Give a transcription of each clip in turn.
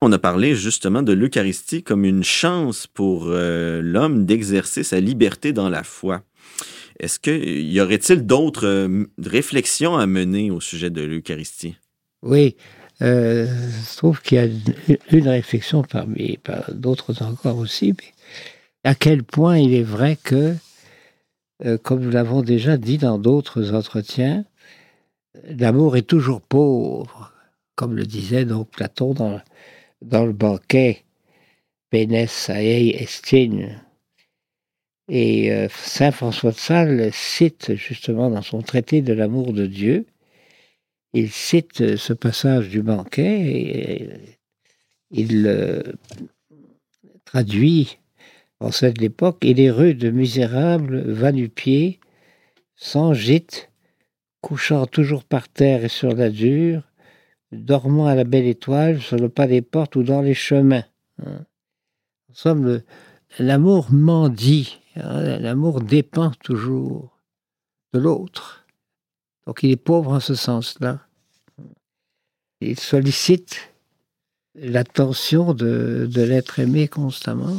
On a parlé justement de l'Eucharistie comme une chance pour l'homme d'exercer sa liberté dans la foi. Est-ce qu'il y aurait-il d'autres réflexions à mener au sujet de l'Eucharistie? Oui, je trouve qu'il y a une réflexion parmi d'autres encore aussi, mais à quel point il est vrai que, comme nous l'avons déjà dit dans d'autres entretiens, l'amour est toujours pauvre, comme le disait donc Platon dans le banquet Penes aei estin. Et saint François de Sales cite justement dans son traité de l'amour de Dieu, il cite ce passage du banquet et il traduit en cette époque: « Il est rude, misérable, va-nu-pieds, sans gîte, couchant toujours par terre et sur la dure, dormant à la belle étoile, sur le pas des portes ou dans les chemins. » En somme, l'amour mendie, l'amour dépend toujours de l'autre. Donc il est pauvre en ce sens-là. Il sollicite l'attention de l'être aimé constamment.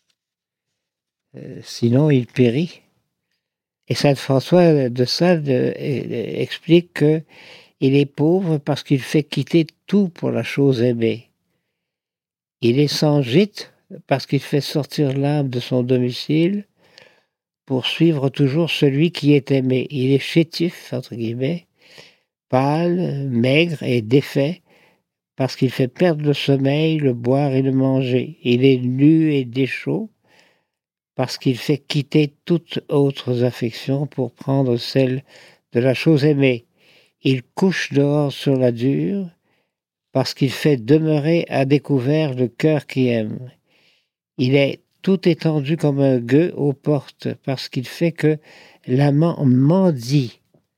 Sinon, il périt. Et saint François de Sales explique qu'il est pauvre parce qu'il fait quitter tout pour la chose aimée. Il est sans gîte parce qu'il fait sortir l'âme de son domicile pour suivre toujours celui qui est aimé. Il est chétif, entre guillemets, pâle, maigre et défait, parce qu'il fait perdre le sommeil, le boire et le manger. Il est nu et déchaud, parce qu'il fait quitter toutes autres affections pour prendre celle de la chose aimée. Il couche dehors sur la dure, parce qu'il fait demeurer à découvert le cœur qui aime. Il est tout étendu comme un gueux aux portes, parce qu'il fait que l'amant mendie,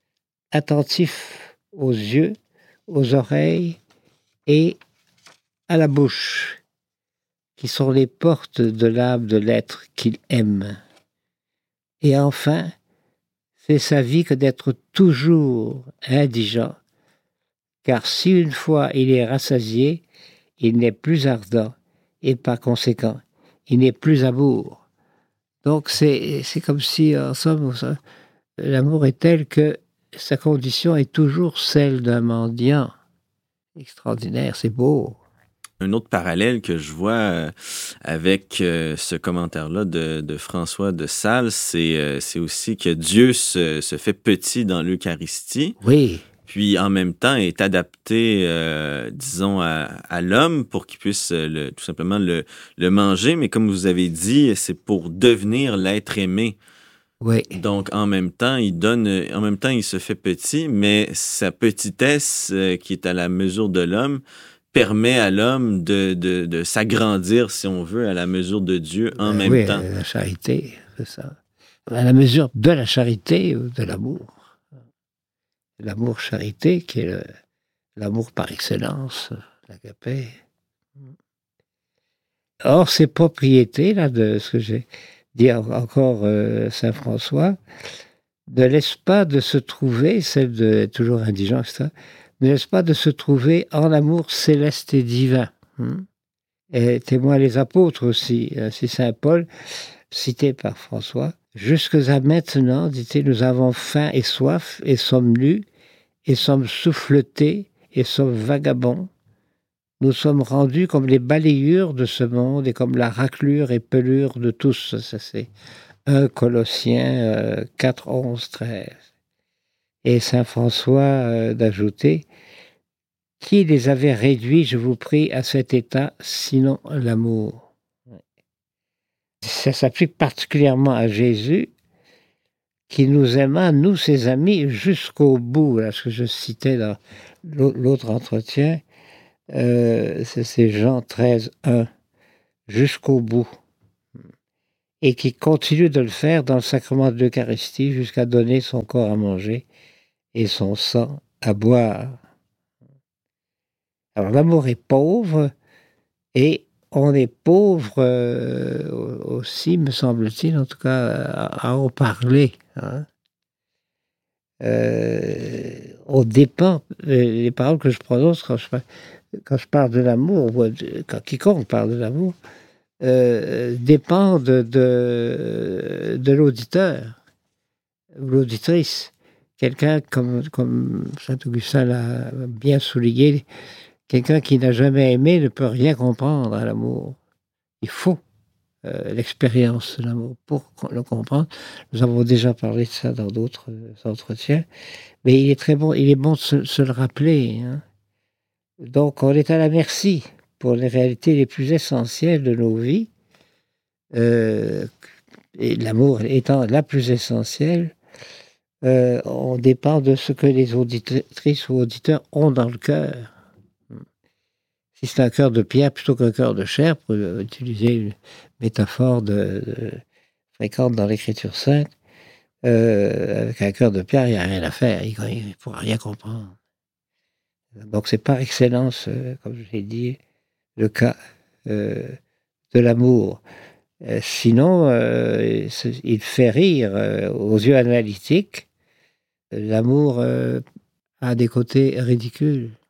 attentif aux yeux, aux oreilles et à la bouche, qui sont les portes de l'âme de l'être qu'il aime. Et enfin, c'est sa vie que d'être toujours indigent, car si une fois il est rassasié, il n'est plus ardent, et par conséquent, il n'est plus amour. Donc c'est comme si, en somme, l'amour est tel que sa condition est toujours celle d'un mendiant. Extraordinaire, c'est beau. Un autre parallèle que je vois avec ce commentaire-là de François de Sales, c'est aussi que Dieu se fait petit dans l'Eucharistie. Oui. Puis en même temps est adapté, disons, à l'homme pour qu'il puisse tout simplement le manger. Mais comme vous avez dit, c'est pour devenir l'être aimé. Oui. Donc, en même temps, il se fait petit, mais sa petitesse, qui est à la mesure de l'homme, permet à l'homme de s'agrandir, si on veut, à la mesure de Dieu en même temps. Oui, la charité, c'est ça. À la mesure de la charité ou de l'amour. L'amour-charité, qui est l'amour par excellence, l'agapé. Or, ces propriétés-là, de ce que j'ai dit encore saint François, ne laissent pas de se trouver, celle de toujours indigent, etc., ne laissent pas de se trouver en l'amour céleste et divin. Et témoin les apôtres aussi. C'est saint Paul, cité par François. « Jusqu'à maintenant, dit-il, nous avons faim et soif, et sommes nus, et sommes souffletés, et sommes vagabonds. Nous sommes rendus comme les balayures de ce monde, et comme la raclure et pelure de tous. » Ça, c'est 1 Colossiens 4, 11, 13. Et saint François d'ajouter: « Qui les avait réduits, je vous prie, à cet état, sinon l'amour ?» Ça s'applique particulièrement à Jésus, qui nous aima, nous ses amis, jusqu'au bout. Là, ce que je citais dans l'autre entretien, c'est Jean 13, 1, jusqu'au bout. Et qui continue de le faire dans le sacrement de l'Eucharistie jusqu'à donner son corps à manger et son sang à boire. Alors l'amour est pauvre, et on est pauvre aussi, me semble-t-il, en tout cas, à en parler. on dépend, les paroles que je prononce quand je parle de l'amour, quand quiconque parle de l'amour, dépend de l'auditeur, ou l'auditrice. Quelqu'un, comme Saint-Augustin l'a bien souligné, quelqu'un qui n'a jamais aimé ne peut rien comprendre à l'amour. Il faut l'expérience de l'amour pour le comprendre. Nous avons déjà parlé de ça dans d'autres entretiens, mais il est bon de se le rappeler. Hein. Donc, on est à la merci pour les réalités les plus essentielles de nos vies, et l'amour étant la plus essentielle. On dépend de ce que les auditrices ou auditeurs ont dans le cœur. Si c'est un cœur de pierre plutôt qu'un cœur de chair, pour utiliser une métaphore fréquente dans l'Écriture sainte, avec un cœur de pierre, il n'y a rien à faire, il ne pourra rien comprendre. Donc c'est par excellence, comme je l'ai dit, le cas de l'amour. Sinon, il fait rire aux yeux analytiques. L'amour a des côtés ridicules.